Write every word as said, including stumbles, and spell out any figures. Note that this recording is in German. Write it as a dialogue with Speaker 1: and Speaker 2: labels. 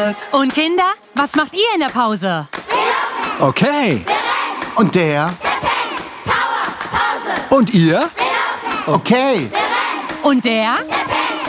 Speaker 1: geredet.
Speaker 2: Und Kinder, was macht ihr in der Pause?
Speaker 1: Okay.
Speaker 3: Und der?
Speaker 1: Und ihr?
Speaker 3: Okay.
Speaker 2: Und der?